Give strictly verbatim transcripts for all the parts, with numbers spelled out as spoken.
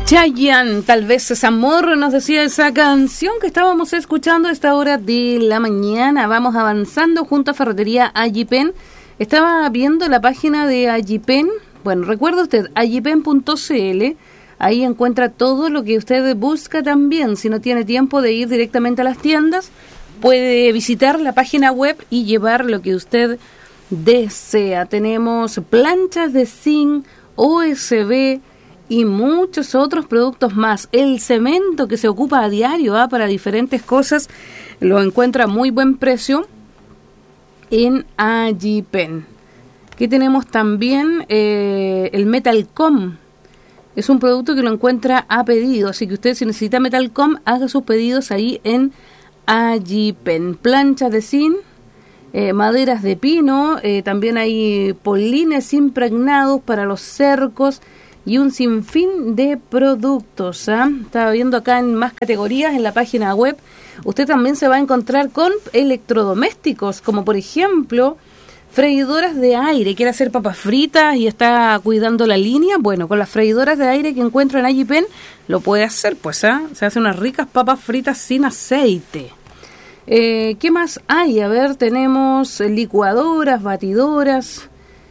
Chayanne, tal vez es amor, nos decía esa canción que estábamos escuchando a esta hora de la mañana. Vamos avanzando junto a Ferretería Allipen. Estaba viendo la página de Allipen. Bueno, recuerda usted, allipen punto c l. Ahí encuentra todo lo que usted busca también. Si no tiene tiempo de ir directamente a las tiendas, puede visitar la página web y llevar lo que usted desea. Tenemos planchas de zinc, O S B y muchos otros productos más. El cemento que se ocupa a diario ¿eh? para diferentes cosas lo encuentra a muy buen precio en Allipen. Aquí tenemos también eh, el Metalcom. Es un producto que lo encuentra a pedido, así que usted si necesita Metalcom, haga sus pedidos ahí en Allipen. Planchas de zinc, eh, maderas de pino, eh, también hay polines impregnados para los cercos y un sinfín de productos. ¿eh? Estaba viendo acá en más categorías en la página web. Usted también se va a encontrar con electrodomésticos, como por ejemplo freidoras de aire. Quiere hacer papas fritas y está cuidando la línea. Bueno, con las freidoras de aire que encuentro en Allipen lo puede hacer, pues ¿eh? se hacen unas ricas papas fritas sin aceite. Eh, ¿Qué más hay? A ver, tenemos licuadoras, batidoras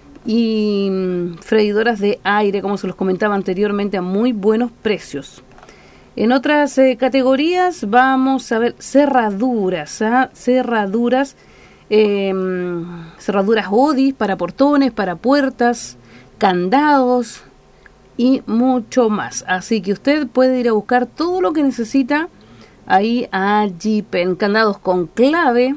y freidoras de aire, como se los comentaba anteriormente, a muy buenos precios. En otras eh, categorías vamos a ver cerraduras, ¿eh? cerraduras, eh, cerraduras Odis para portones, para puertas, candados y mucho más. Así que usted puede ir a buscar todo lo que necesita ahí a Allipen. Candados con clave,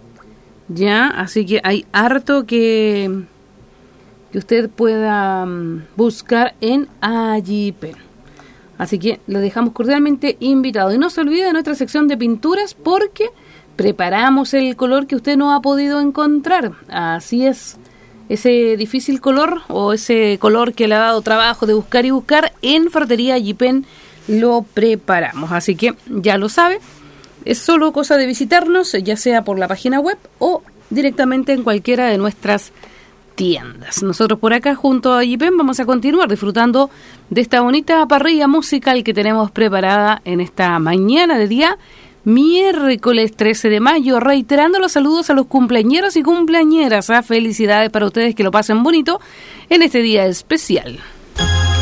ya, así que hay harto que que usted pueda um, buscar en Allipen. Así que lo dejamos cordialmente invitado. Y no se olvide de nuestra sección de pinturas porque preparamos el color que usted no ha podido encontrar. Así es, ese difícil color o ese color que le ha dado trabajo de buscar y buscar, en Ferretería Allipen lo preparamos. Así que ya lo sabe, es solo cosa de visitarnos, ya sea por la página web o directamente en cualquiera de nuestras tiendas. Nosotros por acá junto a Allipen vamos a continuar disfrutando de esta bonita parrilla musical que tenemos preparada en esta mañana de día miércoles trece de mayo, reiterando los saludos a los cumpleañeros y cumpleañeras. ¿eh? Felicidades para ustedes, que lo pasen bonito en este día especial.